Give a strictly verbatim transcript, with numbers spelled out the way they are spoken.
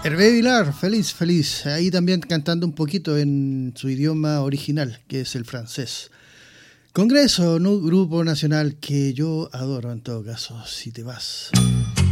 Hervé Vilar, feliz, feliz. Ahí también cantando un poquito en su idioma original, que es el francés. Congreso, ¿no? Grupo nacional que yo adoro en todo caso, Si te vas.